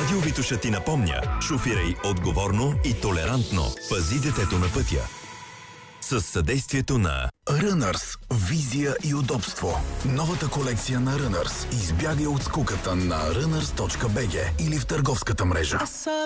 Радио Витоша ти напомня: шофирай отговорно и толерантно. Пази детето на пътя. С съдействието на Runners. Визия и удобство. Новата колекция на Runners. Избягай от скуката на runners.bg или в търговската мрежа.